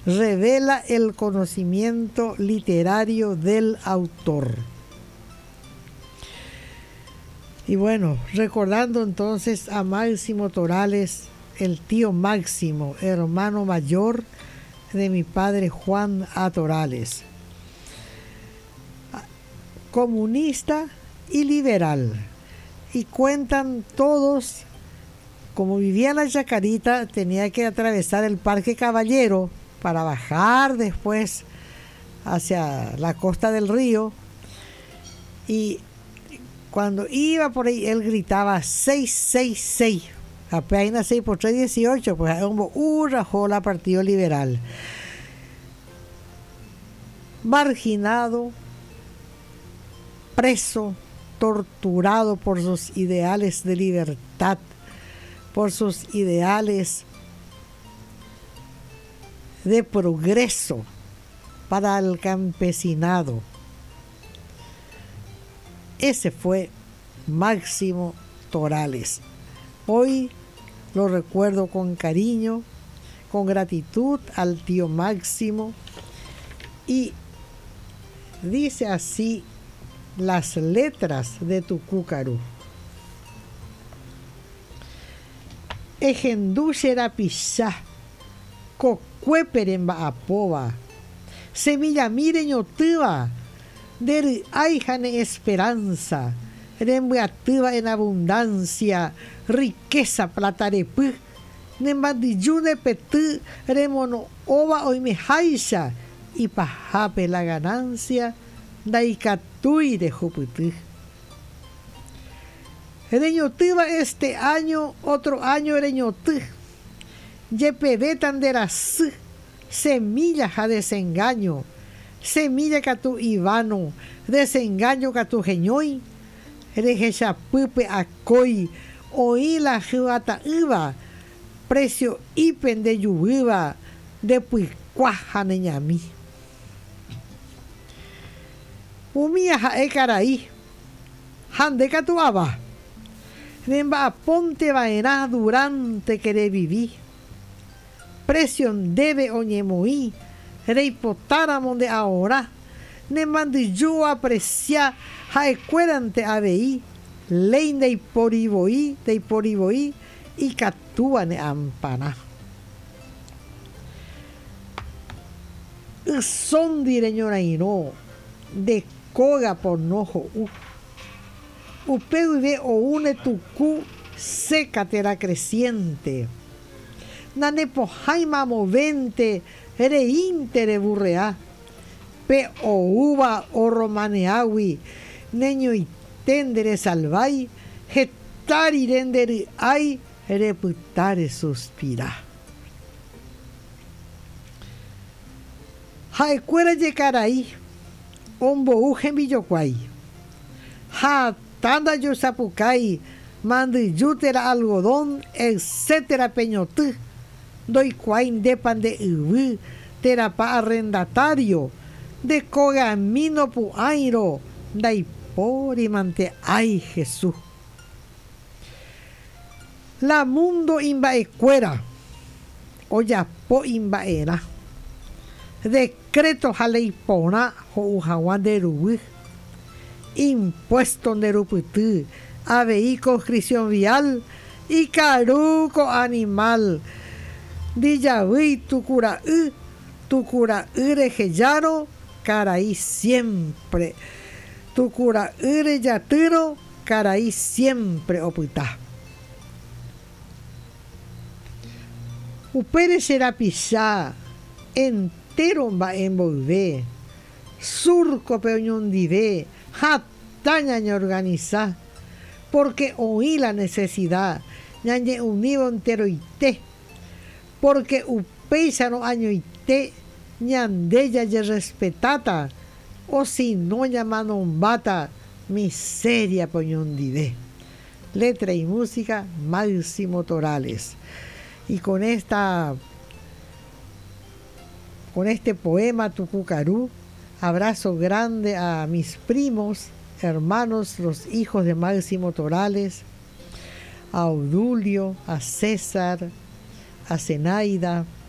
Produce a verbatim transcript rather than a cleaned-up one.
revela el conocimiento literario del autor. Y bueno, recordando entonces a Máximo Torales, el tío Máximo, hermano mayor de mi padre Juan A. Torales, comunista y liberal. Y cuentan todos, como vivía en la Chacarita, tenía que atravesar el Parque Caballero para bajar después hacia la costa del río. Y cuando iba por ahí, él gritaba seis seis seis. Apenas seis por tres, dieciocho. Pues como un rajola Partido Liberal. Marginado, preso, torturado por sus ideales de libertad, por sus ideales de progreso para el campesinado. Ese fue Máximo Torales. Hoy lo recuerdo con cariño, con gratitud al tío Máximo, y dice así las letras de Tucúcaru. Ejendushera pisá, cocueperemba apova, semilla mireño tuba, der aijane esperanza, rembuativa en abundancia, riqueza platarepu, nembandiyune petu, remono ova oimejaisha, y pajape la ganancia, daikatui de juputu. Reñotiva este año, otro año reñotu, yepedetan de las semilla a desengaño, semilla que tu Ivano, desengaño que tu geñoy, rejecha pupe acoy, oí la juata iba, precio ipen de yubiba, de puicuaja neñami. Umia jae caraí, hande que tu aba, nemba ponte vaena durante que viví, precio debe oñemoí, reipotáramos de ahora, ne mandi yo apreciar, jaecuerante aveí, ley de poriboí, de poriboí, y catúa ne ampana. Son direñora y no, de coga por nojo, upeude o une tucú, sécatera creciente. Nanepo jaima movente, reintere burrea, pe o uva o romaneawi, neño y tendere salvai, getari renderi ai, reputare suspira. Jaecuera yecaraí, ombo ujen villocuay, ja tanda yosapucay, mandiyutera algodón, etcétera peñotú, doy cuain depan de uvu, terapa arrendatario, de cogamino puairo, dai porimante ay Jesús. La mundo imbaecuera, oya po imbaera, decreto jaleipona jo ujawan de rubu, impuesto de ruputu, aveí conscripción vial y caruco animal, diyahui tucura u, tucura ure jeyaro, caraí siempre, tucura ure yatiro, caraí siempre oputa. Upere será pisá, entero va envolver, surco peoñón dive, jataña ña organiza, porque oí la necesidad, ñañe unido entero y te, porque upeisano año y te, ñandella ye respetata, o si no llamanon bata, miseria peoñón dive. Letra y música, Máximo Torales. Y con esta, con este poema Tucúcaru, abrazo grande a mis primos, hermanos, los hijos de Máximo Torales, a Odulio, a César, a Zenaida,